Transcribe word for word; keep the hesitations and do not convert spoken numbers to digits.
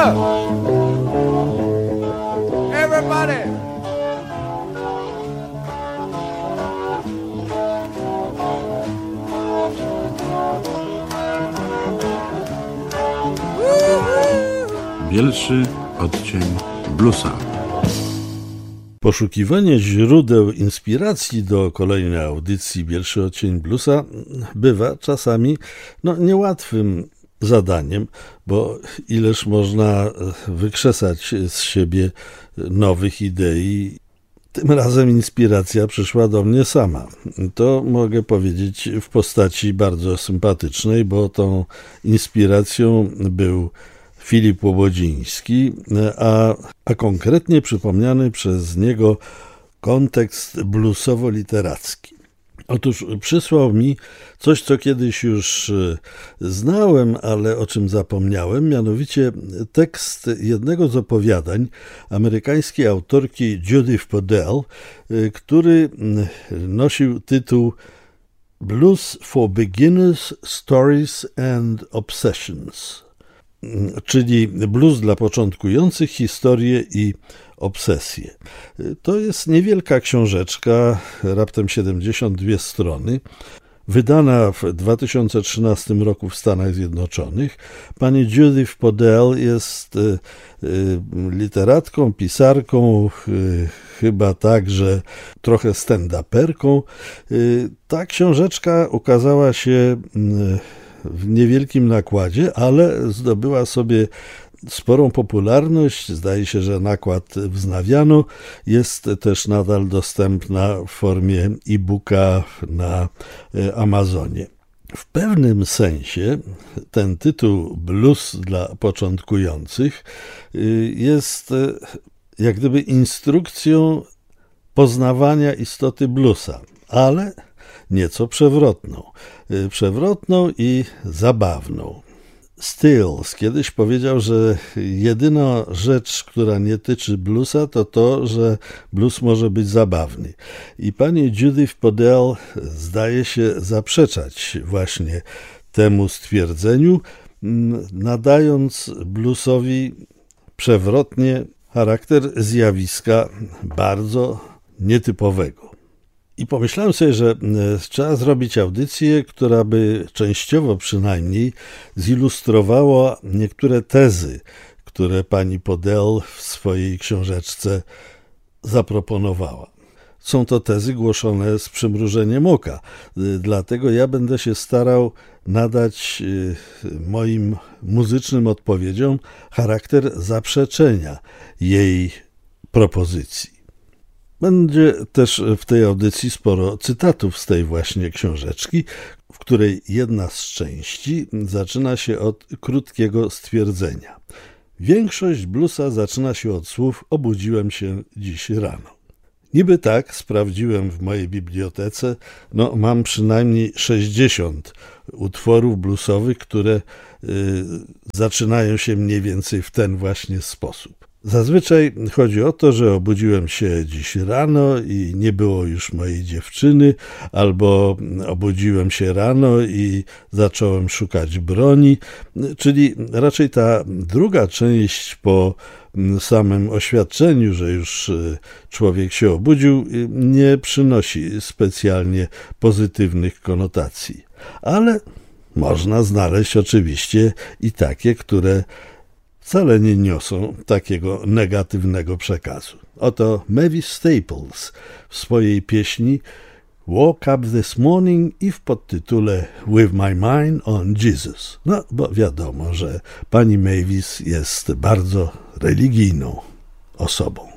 Everybody. Bielszy odcień bluesa. Poszukiwanie źródeł inspiracji do kolejnej audycji Bielszy odcień bluesa bywa czasami no, niełatwym zadaniem, bo ileż można wykrzesać z siebie nowych idei. Tym razem inspiracja przyszła do mnie sama. To mogę powiedzieć w postaci bardzo sympatycznej, bo tą inspiracją był Filip Łobodziński, a, a konkretnie przypomniany przez niego kontekst bluesowo-literacki. Otóż przysłał mi coś, co kiedyś już znałem, ale o czym zapomniałem, mianowicie tekst jednego z opowiadań amerykańskiej autorki Judith Podell, który nosił tytuł Blues for Beginners, Stories and Obsessions, czyli blues dla początkujących, historie i obsesje. To jest niewielka książeczka, raptem siedemdziesiąt dwie strony, wydana w dwa tysiące trzynastym roku w Stanach Zjednoczonych. Pani Judith Podell jest y, y, literatką, pisarką, y, chyba także trochę stand-uperką. Y, ta książeczka ukazała się y, w niewielkim nakładzie, ale zdobyła sobie sporą popularność. Zdaje się, że nakład wznawiano. Jest też nadal dostępna w formie e-booka na Amazonie. W pewnym sensie ten tytuł Blues dla początkujących jest jak gdyby instrukcją poznawania istoty bluesa, ale nieco przewrotną. Przewrotną i zabawną. Stills kiedyś powiedział, że jedyna rzecz, która nie tyczy bluesa, to to, że blues może być zabawny. I pani Judith Podell zdaje się zaprzeczać właśnie temu stwierdzeniu, nadając bluesowi przewrotnie charakter zjawiska bardzo nietypowego. I pomyślałem sobie, że trzeba zrobić audycję, która by częściowo przynajmniej zilustrowała niektóre tezy, które pani Podell w swojej książeczce zaproponowała. Są to tezy głoszone z przymrużeniem oka, dlatego ja będę się starał nadać moim muzycznym odpowiedziom charakter zaprzeczenia jej propozycji. Będzie też w tej audycji sporo cytatów z tej właśnie książeczki, w której jedna z części zaczyna się od krótkiego stwierdzenia. Większość bluesa zaczyna się od słów „obudziłem się dziś rano”. Niby tak, sprawdziłem w mojej bibliotece, no mam przynajmniej sześćdziesiąt utworów bluesowych, które y, zaczynają się mniej więcej w ten właśnie sposób. Zazwyczaj chodzi o to, że obudziłem się dziś rano i nie było już mojej dziewczyny, albo obudziłem się rano i zacząłem szukać broni, czyli raczej ta druga część po samym oświadczeniu, że już człowiek się obudził, nie przynosi specjalnie pozytywnych konotacji. Ale można znaleźć oczywiście i takie, które wcale nie niosą takiego negatywnego przekazu. Oto Mavis Staples w swojej pieśni Woke Up This Morning i w podtytule With My Mind on Jesus. No, bo wiadomo, że pani Mavis jest bardzo religijną osobą.